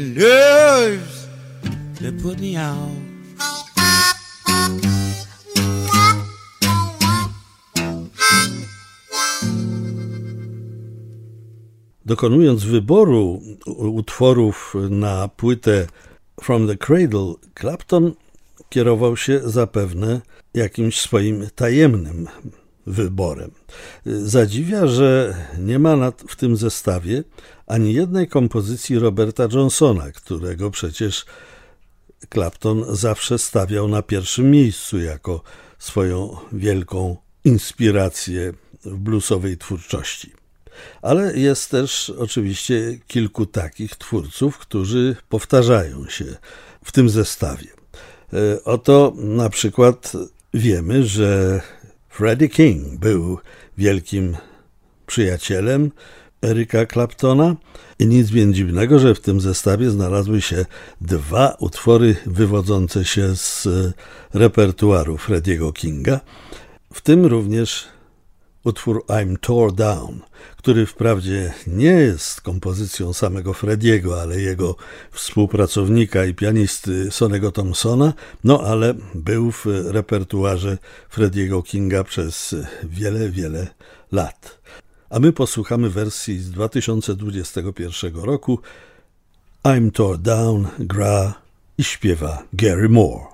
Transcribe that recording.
Nerves that put me out. Dokonując wyboru utworów na płytę From the Cradle, Clapton kierował się zapewne jakimś swoim tajemnym wyborem. Zadziwia, że nie ma w tym zestawie ani jednej kompozycji Roberta Johnsona, którego przecież Clapton zawsze stawiał na pierwszym miejscu jako swoją wielką inspirację w bluesowej twórczości. Ale jest też oczywiście kilku takich twórców, którzy powtarzają się w tym zestawie. Oto na przykład wiemy, że Freddie King był wielkim przyjacielem Erica Claptona i nic więc dziwnego, że w tym zestawie znalazły się dwa utwory wywodzące się z repertuaru Freddiego Kinga, w tym również utwór I'm Tore Down, który wprawdzie nie jest kompozycją samego Freddiego, ale jego współpracownika i pianisty Sonny'ego Thompsona, no ale był w repertuarze Freddiego Kinga przez wiele, wiele lat. A my posłuchamy wersji z 2021 roku. I'm Tore Down gra i śpiewa Gary Moore.